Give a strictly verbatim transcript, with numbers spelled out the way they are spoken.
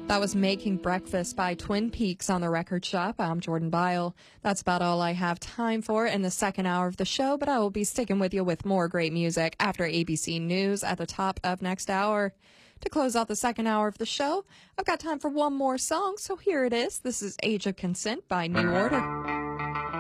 That was Making Breakfast by Twin Peaks on the Record Shop. I'm Jordan Byle. That's about all I have time for in the second hour of the show, but I will be sticking with you with more great music after A B C News at the top of next hour. To close out the second hour of the show, I've got time for one more song, so here it is. This is Age of Consent by New Order.